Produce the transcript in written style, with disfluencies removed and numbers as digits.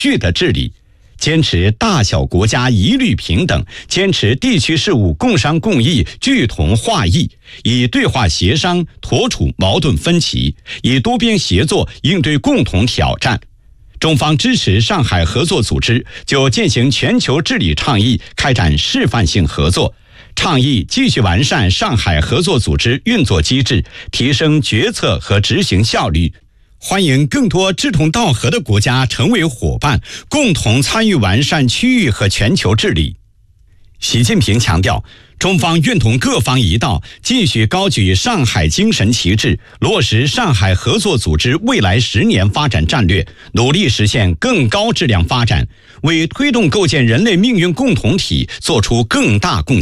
具的治理，坚持大小国家一律平等，坚持地区事务共商共议、聚同化异，以对话协商妥处矛盾分歧，以多边协作应对共同挑战。中方支持上海合作组织就践行全球治理倡议开展示范性合作，倡议继续完善上海合作组织运作机制，提升决策和执行效率。欢迎更多志同道合的国家成为伙伴，共同参与完善区域和全球治理。习近平强调，中方愿同各方一道，继续高举上海精神旗帜，落实上海合作组织未来10年发展战略，努力实现更高质量发展，为推动构建人类命运共同体做出更大贡献。